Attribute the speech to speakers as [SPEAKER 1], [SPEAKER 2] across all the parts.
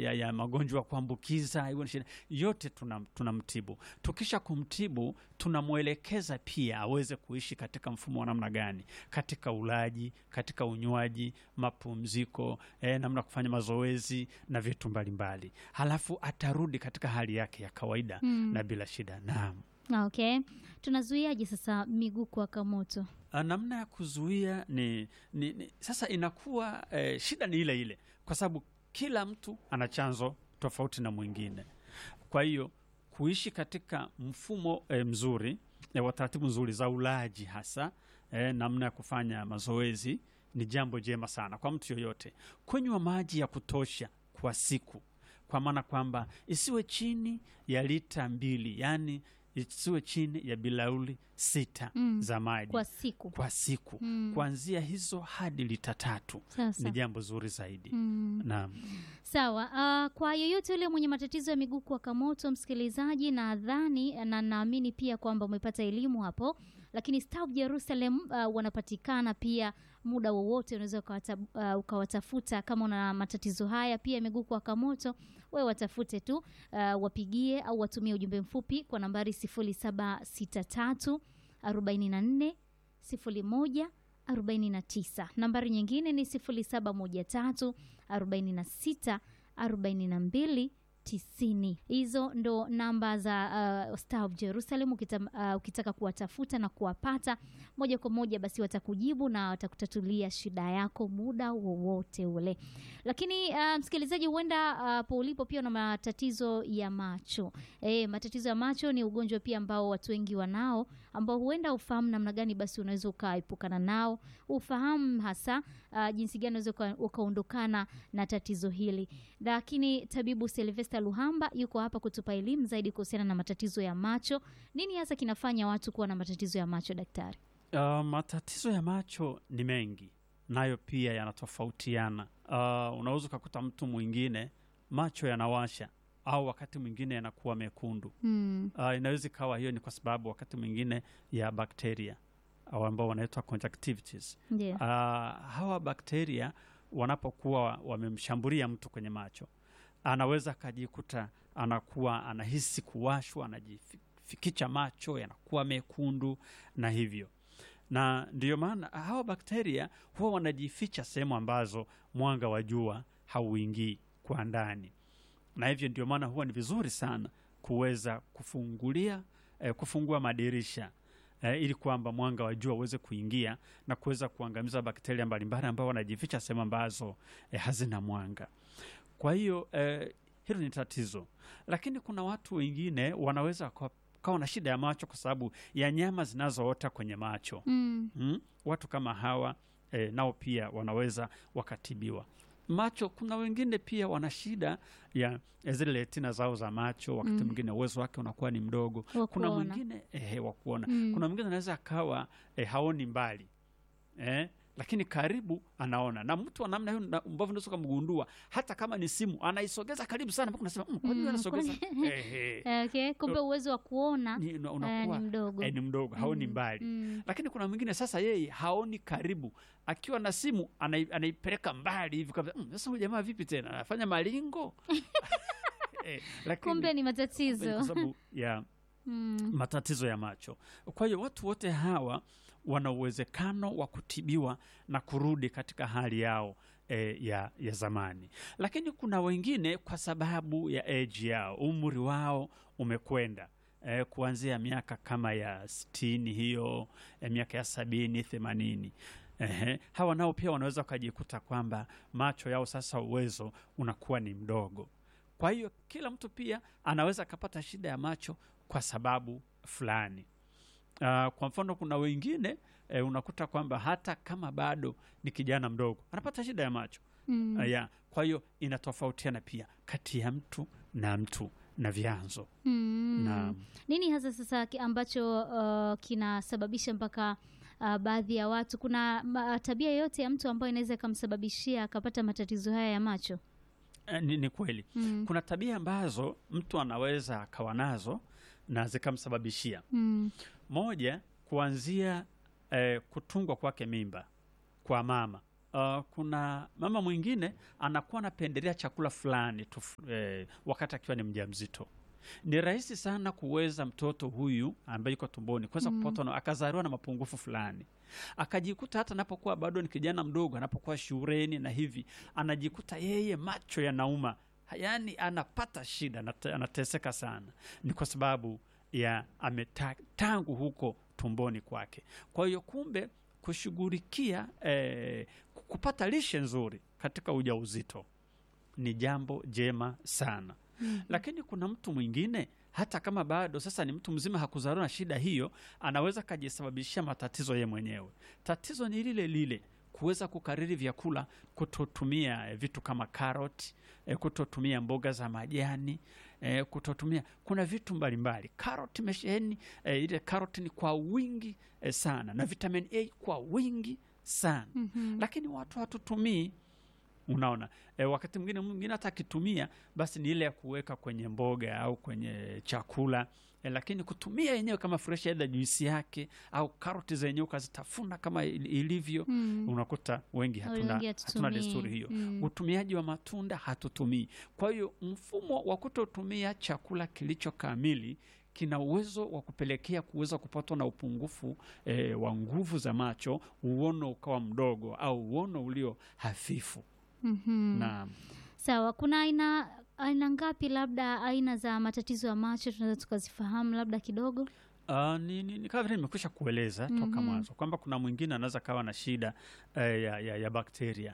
[SPEAKER 1] ya magonjwa kuambukiza, iwe ni shida yote tunamtibu. Tukisha kumtibu, tunamwelekeza pia aweze kuishi katika mfumo wa namna gani, katika ulaji, katika unywaji, mapumziko, namna kufanya mazoezi na vitu mbalimbali. Halafu atarudi katika hali yake ya kawaida na bila shida. Naam.
[SPEAKER 2] Okay. Tunazuiaje sasa miguu kuwaka moto?
[SPEAKER 1] Namna ya kuzuia ni sasa inakuwa shida ni ile ile, kwa sababu kila mtu ana chanzo tofauti na mwingine. Kwa hiyo kuishi katika mfumo mzuri wa taratibu nzuri za ulaji, hasa namna ya kufanya mazoezi ni jambo jema sana kwa mtu yoyote. Kunywa maji ya kutosha kwa siku, kwa maana kwamba isiwe chini ya lita 2, yani isiwe chini ya bilauli 6 za maji kwa siku. Kuanzia hizo hadi lita 3 ni jambo zuri zaidi. Naam.
[SPEAKER 2] Sawa. Kwa yoyote yule mwenye matatizo ya miguu kuwaka moto, msikilizaji, nadhani na naamini pia kwamba umepata elimu hapo, lakini Star of Jerusalem wanapatikana pia muda wowote. Unaweza ukawatafuta kama una matatizo haya pia miguu kuwaka moto, wewe watafute tu, wapigie au watumie ujumbe mfupi kwa nambari 0763 44 01 49. Nambari nyingine ni 0713 46 42 90. Hizo ndo namba za Star of Jerusalem. Ukitaka kuwatafuta na kuwapata moja kwa moja, basi watakujibu na watakutatulia shida yako muda wowote ule. Lakini msikilizaji, huenda hapo ulipo pia na matatizo ya macho. Matatizo ya macho ni ugonjwa pia ambao watu wengi wanao, ambao huenda ufahamu namna gani basi unaweza ukaepukana nao, ufahamu hasa jinsi gani unaweza ukaondokana na tatizo hili. Lakini tabibu Sylvester Luhamba yuko hapa kutupa elimu zaidi kuhusiana na matatizo ya macho. Nini hasa kinafanya watu kuwa na matatizo ya macho, daktari?
[SPEAKER 1] Matatizo ya macho ni mengi, nayo pia yanatofautiana. Unaweza kukuta mtu mwingine macho yanawasha, au wakati mwingine yanakuwa mekundu. Inaweza ikawa hiyo ni kwa sababu wakati mwingine ya bakteria au ambao wanaitwa conjunctivitis. Hawa bakteria wanapokuwa wamemshambulia mtu kwenye macho, anaweza kajikuta anakuwa anahisi kuwashwa, anajifikicha macho yanakuwa mekundu na hivyo. Na ndiyo maana hawa bakteria huwa wanajificha sehemu ambazo mwanga wa jua hauingii kwa ndani. Na hivyo ndiyo maana huwa ni vizuri sana kuweza kufungua madirisha ili kwamba mwanga wa jua uweze kuingia na kuweza kuangamiza bakteria mbalimbali ambao wanajificha sehemu ambazo hazina mwanga. Kwa hiyo hilo ni tatizo. Lakini kuna watu wengine wanaweza kawa na shida ya macho kwa sababu ya nyama zinazoota kwenye macho. Watu kama hawa nao pia wanaweza wakatibiwa macho. Kuna wengine pia wana shida ya zile retina zao za macho, wakati mwingine uwezo wake unakuwa ni mdogo. Kuna mwingine wa kuona. Kuna mwingine anaweza akawa haoni mbali, lakini karibu anaona. Na mtu wa namna hiyo ambavyo unaweza kumgundua hata kama ni simu anaisogeza karibu sana mpaka unasema kwa nini anasogeza?
[SPEAKER 2] Okay, kumbe uwezo wa kuona
[SPEAKER 1] unakuwa ni mdogo, haoni mbali. Lakini kuna mwingine sasa yeye haoni karibu, akiwa na simu anaipeleka mbali hivi kabisa. Sasa huyu jamaa vipi tena? Anafanya malingo.
[SPEAKER 2] Kumbe ni matatizo
[SPEAKER 1] kwa sababu ya matatizo ya macho. Kwa hiyo watu wote hawa wana uwezekano wa kutibiwa na kurudi katika hali yao ya zamani. Lakini kuna wengine kwa sababu ya age yao, umri wao umekwenda kuanzia miaka kama ya 60 hiyo, miaka ya 70, 80. Hawa nao pia wanaweza kujikuta kwamba macho yao sasa uwezo unakuwa ni mdogo. Kwa hiyo kila mtu pia anaweza kapata shida ya macho kwa sababu fulani. Kwa mfano kuna wengine unakuta kwamba hata kama bado ni kijana mdogo anapata shida ya macho. Kwa hiyo inatofautiana pia kati ya mtu na vyanzo.
[SPEAKER 2] Nini hasa sasa ambacho kinasababisha mpaka baadhi ya watu, kuna tabia yoyote ya mtu ambayo inaweza kumsababishia akapata matatizo haya ya macho?
[SPEAKER 1] Ni kweli. Kuna tabia ambazo mtu anaweza akawa nazo na zikamsababishia. Moja, kuanzia kutungwa kwake mimba kwa mama Kuna mama mwingine anakuwa anapendelea chakula fulani tu, wakati akiwa ni mjamzito. Ni rahisi sana kuweza mtoto huyu ambaye yuko tumboni kuweza kupatwa na akazaliwa na mapungufu fulani, akajikuta hata anapokuwa bado ni kijana mdogo, anapokuwa shuleni na hivi, anajikuta yeye macho yanauma, yaani anapata shida, anateseka sana. Ni kwa sababu ya tangu huko tumboni kwake. Kwa hiyo kumbe kushughulikia kupata lishe nzuri katika ujauzito ni jambo jema sana. Lakini kuna mtu mwingine hata kama bado sasa ni mtu mzima, hakuzaliwa na shida hiyo, anaweza kujisababishia matatizo yeye mwenyewe. Tatizo ni lile lile, kuweza kukariri vyakula, kutotumia vitu kama karoti, kutotumia mboga za majani, kutotumia, kuna vitu mbalimbali. Karoti imesheheni, ile karoti ni kwa wingi sana, na vitamin A kwa wingi sana. Lakini watu hatutumii. Unaona, wakati mwingine hata akitumia basi ni ile ya kuweka kwenye mboga au kwenye chakula, lakini kutumia yenyewe kama fresh, aidha juisi yake au karoti zenyewe ukazitafuna kama ilivyo, unakuta wengi hatuna desturi hiyo. Utumiaji wa matunda hatutumii. Kwa hiyo mfumo wa kutotumia chakula kilicho kamili kina uwezo wa kupelekea kuweza kupatwa na upungufu wa nguvu za macho, uono ukawa mdogo au uono ulio hafifu. Naam.
[SPEAKER 2] Sawa, kuna aina ngapi labda aina za matatizo ya macho tunaweza tukazifahamu labda kidogo?
[SPEAKER 1] Ni kama vile nimekwisha kueleza toka mwanzo kwamba kuna mwingine anaweza kawa na shida ya bakteria.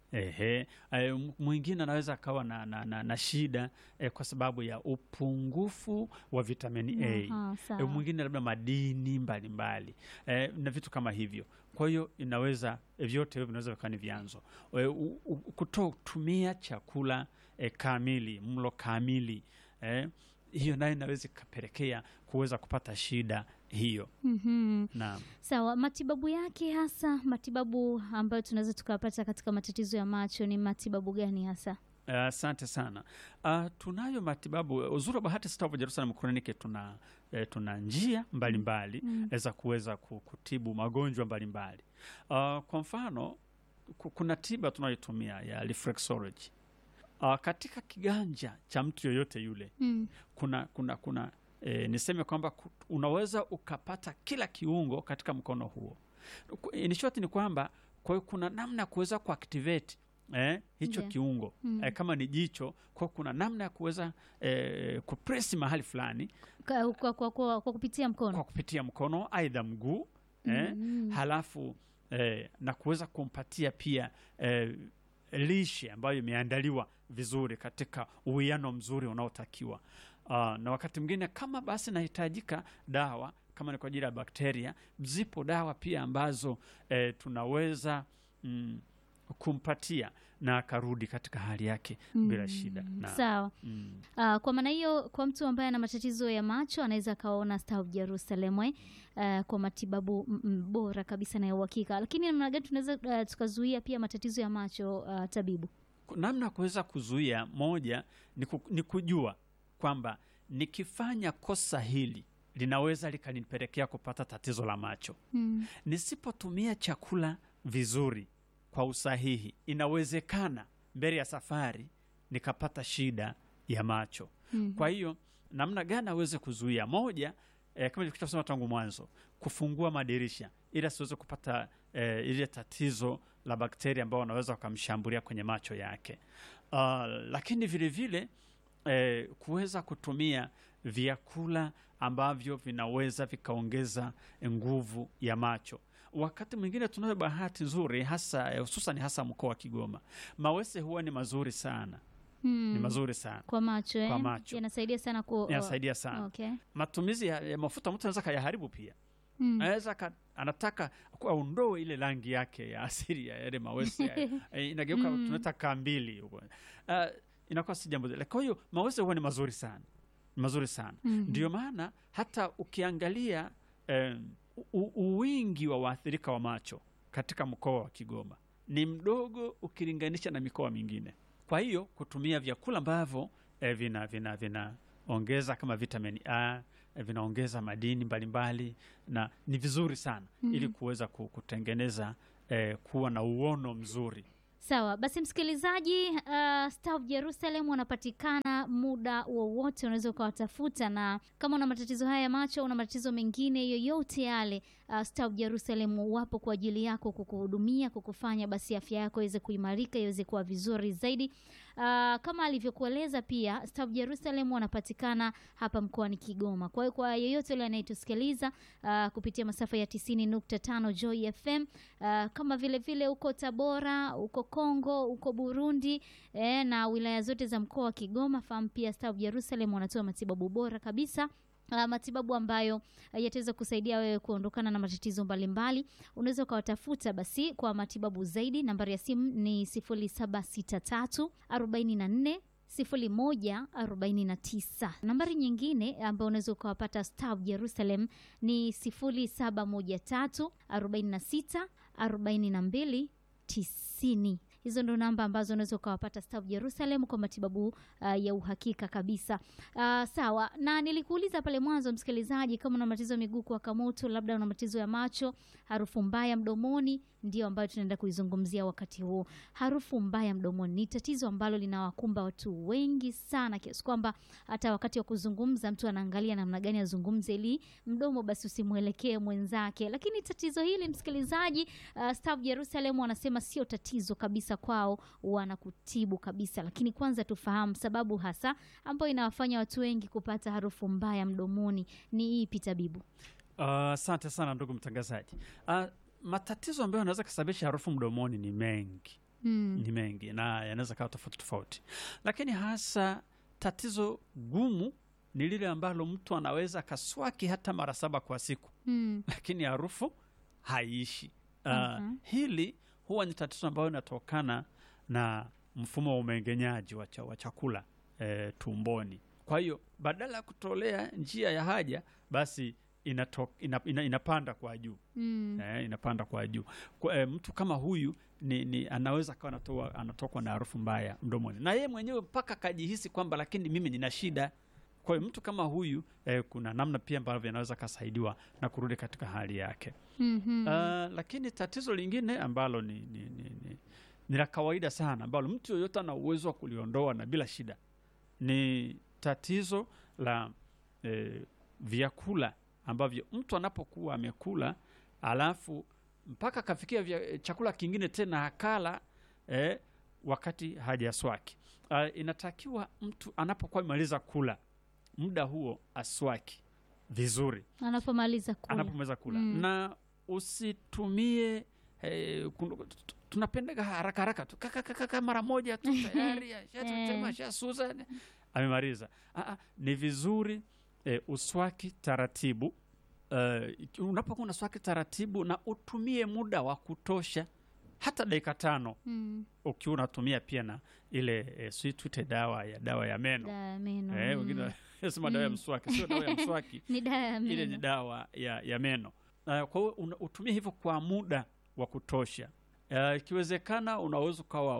[SPEAKER 1] Mwingine anaweza kawa na shida kwa sababu ya upungufu wa vitamini A. Mwingine labda madini mbalimbali na vitu kama hivyo. Kwa hiyo inaweza vyote hivyo vinaweza vikawa ni vyanzo. Kutotumia chakula kamili, mlo kamili, hiyo nayo inaweza kupelekea kuweza kupata shida hiyo. Naam.
[SPEAKER 2] Sawa, matibabu yake hasa, matibabu ambayo tunaweza tukapata katika matatizo ya macho ni matibabu gani hasa?
[SPEAKER 1] Asante sana. Tunayo matibabu. Uzuri wa Bahati Star of Jerusalem Clinic tuna njia mbalimbali za kuweza kutibu magonjwa mbalimbali. Kwa mfano, kuna tiba tunayotumia ya reflexology. Katika kiganja cha mtu yoyote yule kuna niseme kwamba unaweza ukapata kila kiungo katika mkono huo. In short ni kwamba kwa hiyo kuna namna ya kuweza kuactivate hicho kiungo. Kama ni jicho, kwa kuna namna ya kuweza kupress mahali fulani
[SPEAKER 2] kwa kupitia mkono.
[SPEAKER 1] Kwa kupitia mkono aidha mguu, halafu na kuweza kumpatia pia lishe ambayo imeandaliwa vizuri katika uwiano mzuri unaotakiwa. Na wakati mwingine kama basi nahitajika dawa, kama ni kwa ajili ya bakteria, zipo dawa pia ambazo tunaweza kumpatia na akarudi katika hali yake bila shida.
[SPEAKER 2] Sawa. Kwa maana hiyo, kwa mtu ambaye ana matatizo ya macho anaweza kaona Star of Jerusalem kwa matibabu bora kabisa na ya uhakika. Lakini namna gani tunaweza tukazuia pia matatizo ya macho, tabibu?
[SPEAKER 1] Namna kuweza kuzuia, moja ni kujua kwamba nikifanya kosa hili linaweza likanipelekea kupata tatizo la macho. Nisipotumia chakula vizuri kwa usahihi, inawezekana mbele ya safari nikapata shida ya macho. Kwa hiyo namna gani aweze kuzuia? Moja, kama nilivyosema tangu mwanzo, kufungua madirisha ili asiweze kupata ile tatizo la bakteria ambao wanaweza wakamshambulia kwenye macho yake. Lakini vile vile kuweza kutumia vyakula ambavyo vinaweza vikaongeza nguvu ya macho. Wakati mwingine tunayo bahati nzuri, hususan hasa mkoa wa Kigoma, mawese huwa ni mazuri sana. Ni mazuri sana
[SPEAKER 2] kwa macho,
[SPEAKER 1] kwa macho.
[SPEAKER 2] Yanasaidia sana
[SPEAKER 1] yanasaidia sana.
[SPEAKER 2] Okay.
[SPEAKER 1] Matumizi ya mafuta mtu anaweza kayaharibu pia. Anaweza anataka aondoe ile rangi yake ya asili ya yale mawese inageuka tunaita kambili. Inakuwa si jambo zile. Kwa hiyo mawese huwa ni mazuri sana. Mazuri sana. Ndio maana hata ukiangalia uwingi wa waathirika wa macho katika mkoa wa Kigoma ni mdogo ukilinganisha na mikoa mingine. Kwa hiyo kutumia vyakula ambavyo vinaongeza kama vitamin A, vinaongeza madini mbalimbali, na ni vizuri sana ili kuweza kutengeneza kuwa na uono mzuri.
[SPEAKER 2] Sawa, basi msikilizaji, Star of Jerusalem wanapatikana muda wowote, unaweza ukawatafuta, na kama una matatizo haya ya macho, una matatizo mengine yoyote yale, Star of Jerusalem wapo kwa ajili yako, kukuhudumia, kukufanya basi afya yako iweze kuimarika, iweze kuwa vizuri zaidi. Kama alivyokueleza pia, Star of Jerusalem wanapatikana hapa mkoani Kigoma. Kwa hiyo kwa yeyote yule anayetusikiliza kupitia masafa ya 90.5 Joy FM, kama vile vile uko Tabora, uko Kongo, uko Burundi, na wilaya zote za mkoa wa Kigoma, fahamu pia Star of Jerusalem wanatoa matibabu bora kabisa. Matibabu ambayo yataweza kusaidia wewe kuondokana na matatizo mbalimbali. Unaweza ukawatafuta basi kwa matibabu zaidi. Nambari ya simu ni 0763 44 0149. Nambari nyingine ambayo unaweza ukawapata Star of Jerusalem ni 0713 46 42 90. Hizo ndo namba ambazo unaweza ukawapata Star of Jerusalem kwa matibabu ya uhakika kabisa. Sawa, na nilikuuliza pale mwanzo msikilizaji, kama una matatizo ya miguu kuwaka moto, labda una matatizo ya macho, harufu mbaya mdomoni, ndio ambayo tunaenda kuizungumzia wakati huu. Harufu mbaya mdomoni ni tatizo ambalo linawakumba watu wengi sana, kiasi kwamba hata wakati wa kuzungumza mtu anaangalia namna gani azungumze ili mdomo basi usimuelekee mwenzake. Lakini tatizo hili msikilizaji, Star of Jerusalem wanasema sio tatizo kabisa kwao, wanakutibu kabisa. Lakini kwanza tufahamu sababu hasa ambayo inawafanya watu wengi kupata harufu mbaya mdomoni ni ipi, tabibu?
[SPEAKER 1] Asante sana ndugu mtangazaji. Matatizo ambayo yanaweza kusababisha harufu mdomoni ni mengi. Ni mengi na yanaweza kuwa tofauti tofauti. Lakini hasa tatizo gumu ni lile ambalo mtu anaweza kaswaki hata mara 7 kwa siku. Lakini harufu haiishi. Hili huwa ni tatizo ambayo linatokana na mfumo wa umeng'enyaji wa chakula tumboni. Kwa hiyo badala ya kutolea njia ya haja, basi inapanda kwa juu. Inapanda kwa juu. Mtu kama huyu ni anaweza kawa anatokwa na harufu mbaya mdomoni, na yeye mwenyewe mpaka kajihisi kwamba lakini mimi nina shida. Kwa hiyo mtu kama huyu kuna namna pia ambavyo anaweza kasaidiwa na kurudi katika hali yake. Lakini tatizo lingine ambalo ni la kawaida sana, ambalo mtu yoyote ana uwezo wa kuliondoa na bila shida, ni tatizo la vyakula ambavyo mtu anapokuwa amekula alafu mpaka kafikia chakula kingine tena akala wakati hajaswaki. Inatakiwa mtu anapokuwa amemaliza kula, muda huo aswaki vizuri
[SPEAKER 2] anapomaliza kula.
[SPEAKER 1] Na usitumie tunapenda haraka tu mara moja tu tayari shasuza amemaliza. Ni vizuri uswaki taratibu. Unapokuwa unaswaki taratibu na utumie muda wa kutosha, hata dakika 5. Ukiwa unatumia pia na ile sweet dawa ya meno. Wengine nasema dawa ya mswaki, sio dawa ya mswaki.
[SPEAKER 2] Ni dawa ya meno.
[SPEAKER 1] Ile ni dawa ya meno. Kwa hiyo utumie hivyo kwa muda wa kutosha. Ikiwezekana unaweza kawa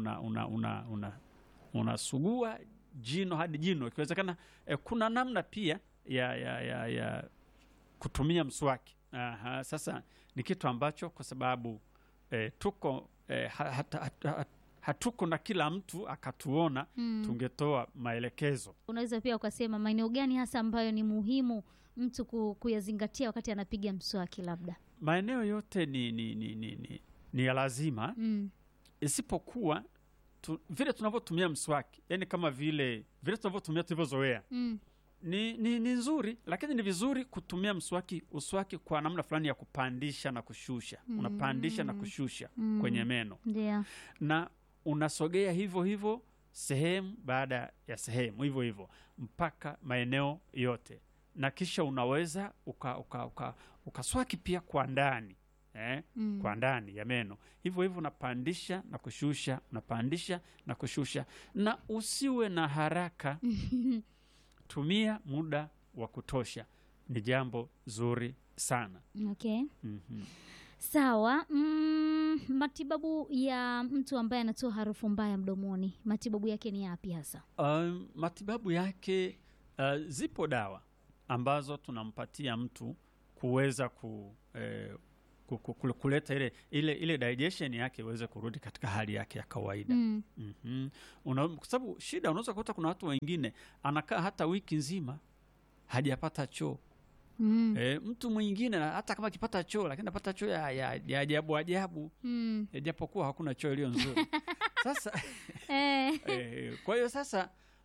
[SPEAKER 1] unasugua jino hadi jino. Ikiwezekana kuna namna pia ya kutumia mswaki. Sasa ni kitu ambacho kwa sababu tuko hatuko na kila mtu akatuona, tungetoa maelekezo. Unaweza
[SPEAKER 2] pia ukasema maeneo gani hasa ambayo ni muhimu mtu kuyazingatia wakati anapiga mswaki? Labda
[SPEAKER 1] maeneo yote ni ya lazima, isipokuwa vile tunavyotumia mswaki, yani kama vile tunavyotumia tulivyozoea. Ni nzuri, lakini ni vizuri kutumia uswaki kwa namna fulani ya kupandisha na kushusha. Unapandisha na kushusha kwenye meno. Na unasogea hivyo sehemu baada ya sehemu hivyo mpaka maeneo yote, na kisha unaweza ukaswaki pia kwa ndani. Kwa ndani ya meno hivyo unapandisha na kushusha, unapandisha na kushusha, na usiwe na haraka. Tumia muda wa kutosha, ni jambo zuri sana.
[SPEAKER 2] Okay. Sawa. Matibabu ya mtu ambaye anatoa harufu mbaya mdomoni, matibabu yake ni yapi hasa?
[SPEAKER 1] Matibabu yake, zipo dawa ambazo tunampatia mtu kuweza kuleta ile digestion yake iweze kurudi katika hali yake ya kawaida. Kwa sababu shida unaweza kukuta kuna watu wengine anakaa hata wiki nzima hajapata choo. Mtu mwingine hata kama akipata choo lakini anapata choo ya ajabu. Japokuwa hakuna choo iliyo nzuri. Sasa kwa hiyo sasa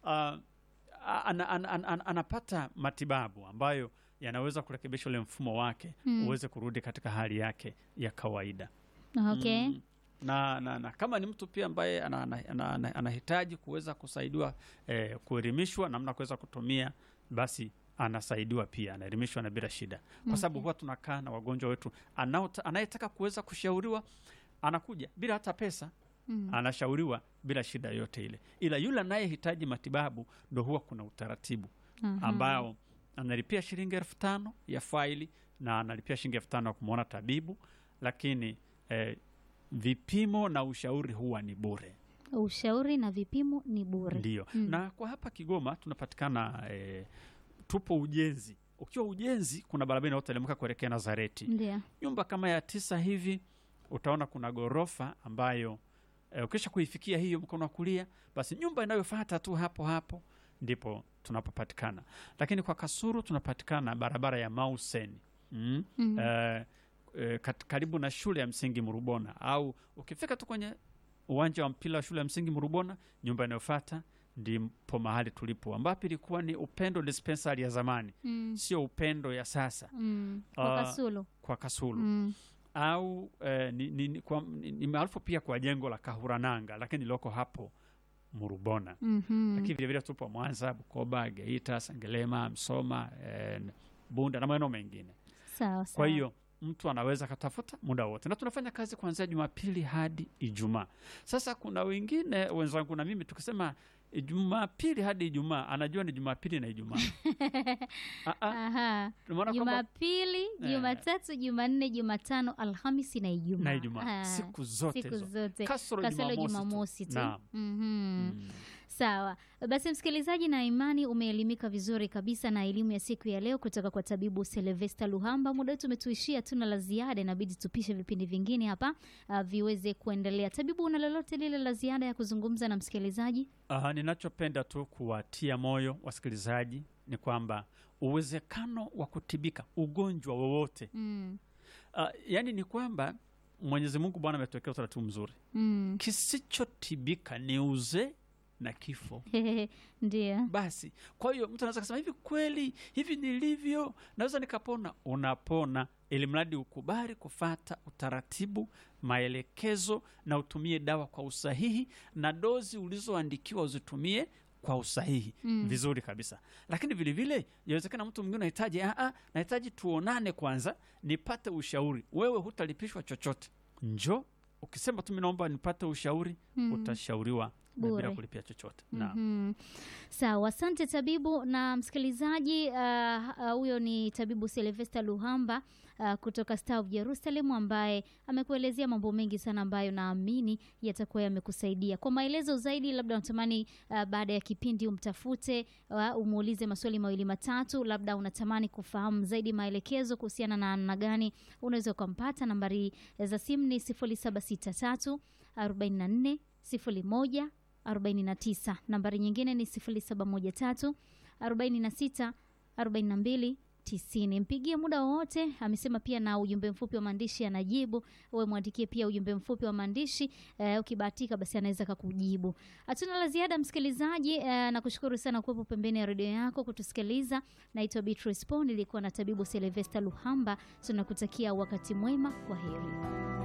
[SPEAKER 1] anapata matibabu ambayo yanaweza kurekebisha ule mfumo wake uweze kurudi katika hali yake ya kawaida.
[SPEAKER 2] Okay.
[SPEAKER 1] Na kama ni mtu pia ambaye anahitaji kuweza kusaidiwa kuelimishwa namna kuweza kutumia, basi anasaidiwa pia, anaelimishwa na bila shida. Kwa sababu huwa tunakaa na wagonjwa wetu anayetaka kuweza kushauriwa anakuja bila hata pesa. Anashauriwa bila shida yote ile. Ila yule anayehitaji matibabu ndo huwa kuna utaratibu ambao analipia shilingi 5,000 ya faili na analipia shilingi 5,000 kumuona tabibu, lakini vipimo na ushauri huwa ni bure.
[SPEAKER 2] Ushauri na vipimo ni bure.
[SPEAKER 1] Ndio. Na kwa hapa Kigoma tunapatikana tupo Ujenzi. Ukiwa Ujenzi kuna barabara inayoteremka kuelekea Nazareti.
[SPEAKER 2] Ndio.
[SPEAKER 1] Nyumba kama ya 9 hivi utaona kuna gorofa ambayo ukisha kuifikia hiyo mkono wa kulia, basi nyumba inayofuata tu hapo ndipo tunapopatikana. Lakini kwa Kasulu tunapatikana barabara ya Mausen. Karibu na shule ya msingi Murubona, au ukifika tu kwenye uwanja wa mpira wa shule ya msingi Murubona, nyumba inayofuata ndipo mahali tulipo, ambapo ilikuwa ni Upendo dispensary ya zamani. Sio Upendo ya sasa. Kwa Kasulu. Au ni maarufu pia kwa jengo la Kahurananga, lakini loko hapo Murubona. Lakini vile vile tupo Mwanza, Bukoba, Geita, Sengerema, Msoma, Bunda na maeneo mengine.
[SPEAKER 2] Sawa.
[SPEAKER 1] Kwa hiyo mtu anaweza katafuta muda wote, na tunafanya kazi kuanzia Jumapili hadi Ijumaa. Sasa kuna wengine wenzangu na mimi tukisema Jumapili hadi Ijumaa, anajua ni Jumapili na Ijumaa.
[SPEAKER 2] Jumapili, Jumatatu, Jumanne, Jumatano, Alhamisi na Ijumaa.
[SPEAKER 1] Siku zote.
[SPEAKER 2] Kasoro Jumamosi tu. Sawa. Basi msikilizaji, na imani umeelimika vizuri kabisa na elimu ya siku ya leo kutoka kwa tabibu Sylvester Luhamba. Muda wetu umetuishia, tuna la ziada, inabidi tupishe vipindi vingine hapa viweze kuendelea. Tabibu, una lolote lile la ziada ya kuzungumza na msikilizaji?
[SPEAKER 1] Ninachopenda tu kuwatia moyo wasikilizaji ni kwamba uwezekano wa kutibika ugonjwa wowote, yani ni kwamba Mwenyezi Mungu Bwana ametuwekea utaratibu mzuri. Kisichotibika ni uzee na kifo.
[SPEAKER 2] Ndio.
[SPEAKER 1] Basi kwa hiyo mtu anaweza kusema hivi, kweli hivi nilivyo naweza nikapona? Unapona, ili mradi ukubali kufata utaratibu, maelekezo, na utumie dawa kwa usahihi, na dozi ulizoandikiwa uzitumie kwa usahihi. Vizuri kabisa. Lakini vile vile inawezekana mtu mwingine nahitaji tuonane kwanza nipate ushauri. Wewe hutalipishwa chochote. Njoo ukisema tu mimi naomba nipate ushauri, utashauriwa bila kulipia chochote.
[SPEAKER 2] Sawa, asante tabibu. Na msikilizaji, huyo ni tabibu Sylvester Luhamba kutoka Star of Jerusalem, ambaye amekuelezea mambo mengi sana ambayo naamini yatakuwa yamekusaidia. Kwa maelezo zaidi, labda unatamani baada ya kipindi umtafute, umuulize maswali mawili matatu, labda unatamani kufahamu zaidi maelekezo kuhusiana na namna gani unaweza kumpata, nambari za simu ni 0763 44 01 49. Nambari nyingine ni 0713 46 42 90. Mpigie muda wowote. Amesema pia na ujumbe mfupi wa maandishi anajibu. Wewe mwandikie pia ujumbe mfupi wa maandishi, ukibahatika basi anaweza kukujibu. Hatuna la ziada msikilizaji, nakushukuru sana kuwepo pembeni ya redio yako kutusikiliza. Naitwa Beatrice Pond, nilikuwa na tabibu Sylvester Luhamba. Tunakutakia wakati mwema. Kwaheri.